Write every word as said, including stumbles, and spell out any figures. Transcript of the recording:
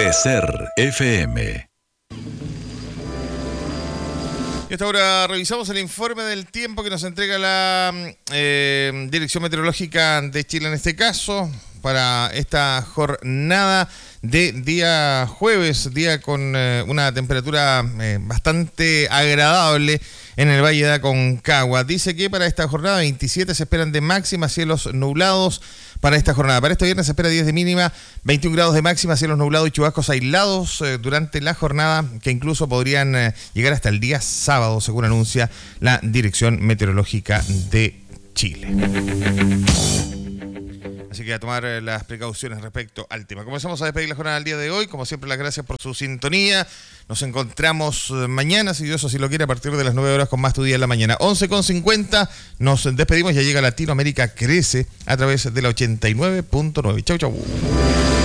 Crecer F M. Y hasta ahora revisamos el informe del tiempo que nos entrega la eh, Dirección Meteorológica de Chile en este caso, para esta jornada de día jueves, día con eh, una temperatura eh, bastante agradable en el Valle de Aconcagua. Dice que para esta jornada veintisiete se esperan de máxima, cielos nublados para esta jornada. Para este viernes se espera diez de mínima, veintiún grados de máxima, cielos nublados y chubascos aislados eh, durante la jornada, que incluso podrían eh, llegar hasta el día sábado, según anuncia la Dirección Meteorológica de Chile. Así que a tomar eh, las precauciones respecto al tema. Comenzamos a despedir la jornada del día de hoy. Como siempre, las gracias por su sintonía. Nos encontramos eh, mañana, si Dios así lo quiere, a partir de las nueve horas con más Tu Día en la Mañana. once con cincuenta, nos despedimos. Ya llega Latinoamérica Crece a través de la ochenta y nueve punto nueve. Chau, chau.